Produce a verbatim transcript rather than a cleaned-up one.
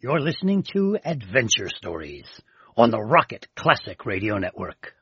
You're listening to Adventure Stories on the Rocket Classic Radio Network.